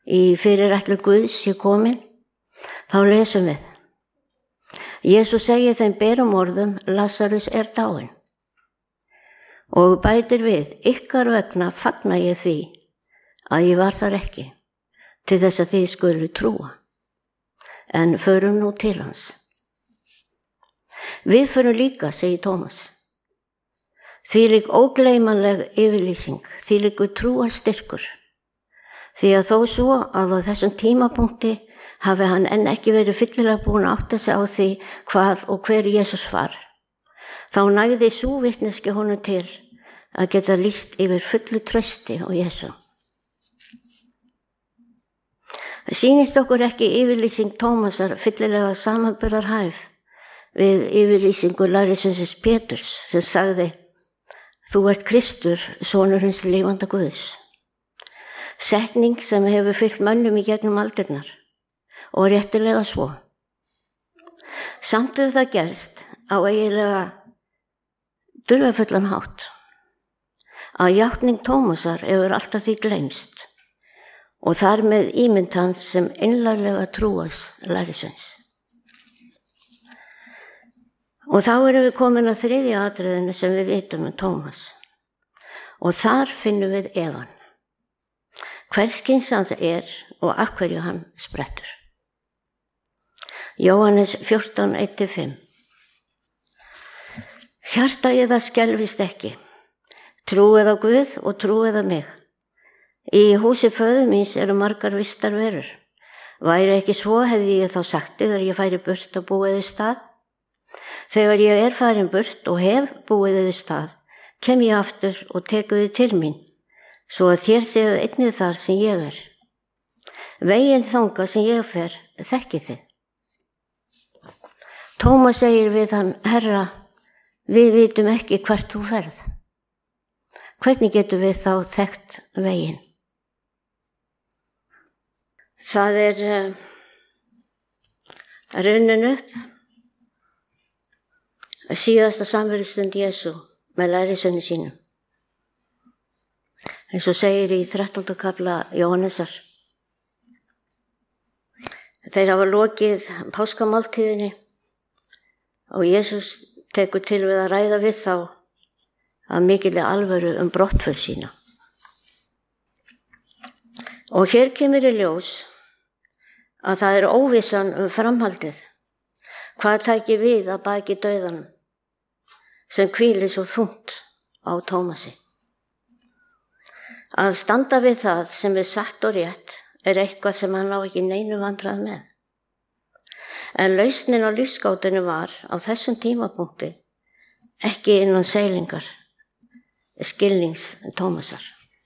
í fyrirætlun Guðs sé komin, þá lesum við. Jesús segir þeim berum orðum, Lasarus dáinn. Og bætir við, ykkar vegna fagna ég því að ég var þar ekki, til þess að þið skulu trúa. En förum nú til hans. Við förum líka, segir Tómas. Þvílík ógleymanleg yfirlýsing, þvílíkur trúarstyrkur. Því að þó svo að á þessum tímapunkti hafi hann enn ekki verið fyllilega búin að átta sig á því hvað og hver Jesús var. Þá nægði sú vitneski honum til að geta lýst yfir fullu trausti á Jesú. Sýnist okkur ekki yfirlýsing Tómasar fyllilega samanburðarhæf við yfirlýsingu lærisveinsins Péturs sem sagði: Þú ert Kristur, sonur hins lifanda Guðs. Setning sem hefur fylgt mönnum í gegnum aldirnar og réttilega svo. Samt hefur það gerst á eiginlega dularfullan hátt að játning Tómasar hefur alltaf því gleymst og þar með ímynd hans sem einlæglega trúas lærisveins. Og þá erum við komin að þriðja atriðinu sem við vitum Tómas. Og þar finnum við efan. Hvers kyns hans og af hverju hann sprettur. Jóhannes 14:1-5. Hjarta ég það skelfist ekki. Trúið á Guð og trúið á mig. Í húsi föður míns eru margar vistar verur. Væri ekki svo hefði ég þá sagt þegar ég færi burt og búið stað. Þegar ég farin burt og hef búið stað, kem ég aftur og tekuði til mín, svo að þér séu einnig þar sem ég Veginn þangað sem ég fer, þekkið þið. Tómas segir við hann: Herra, við vitum ekki hvert þú ferð. Hvernig getum við þá þekkt veginn? Það runnin upp síðasta samverustund Jesú með lærisveinum sínum. Eins og segir í 13. kafla Jóhannesar. Þeir hafa lokið páskamáltíðinni og Jesús tekur til við að ræða við þá af mikilli alvöru brottför sína. Og hér kemur í ljós að það óvissan framhaldið. Hvað tæki við að baki dauðanum sem hvílir svo þungt á Tómasi? Að standa við það sem satt og rétt eitthvað sem hann á ekki neinu vandrað með. En lausnin á lífsgátinu var á þessum tímapunkti ekki innan seilingar skilnings Tómasar.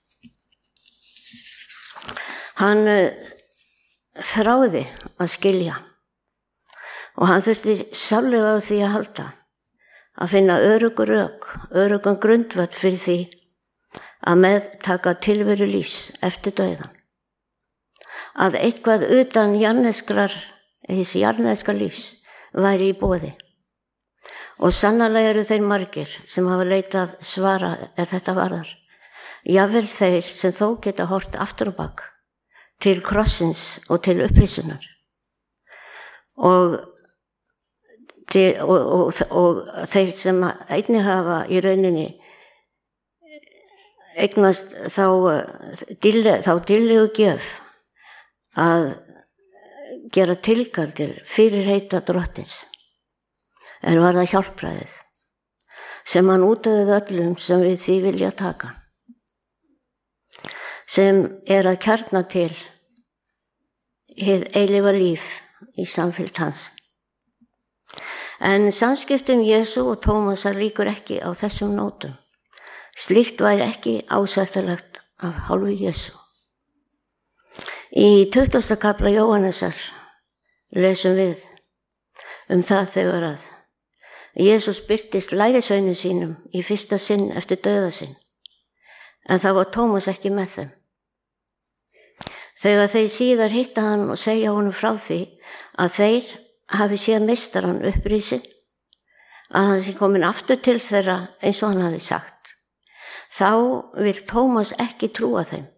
Hann þráði að skilja og hann þurfti sárlega á því að halda, að finna öruggan grundvöll fyrir því að meðtaka tilveru lífs eftir dauðan. Að eitthvað utan hins jarðneska lífs væri í boði. Og sannarlega eru þeir margir sem hafa leitað svara þetta varðar. Jafnvel þeir sem þó geta horft aftur á bak til krossins og til upprisunar. Og þeir sem einnig hafa í rauninni eignast þá dýrlegu gjöf að gera tilkall til fyrirheita drottins var það hjálpræðið sem hann útöðuð öllum sem við því vilja taka, sem að kjarna til hið eilífa líf í samfylgd hans. En samskiptum Jesú og Tómasar líkur ekki á þessum nótum. Slíkt væri ekki ásættanlegt af hálfu Jesú. Í 20. kafla Jóhannesar lesum við það þegar að Jesús birtist lærisveinum sínum í fyrsta sinn eftir dauða sinn, en það var Tómas ekki með þeim. Þegar þeir síðar hitta hann og segja honum frá því að þeir hafi séð meistarann upprísin, að hann sé komin aftur til þeirra eins og hann hafi sagt, þá vil Tómas ekki trúa þeim.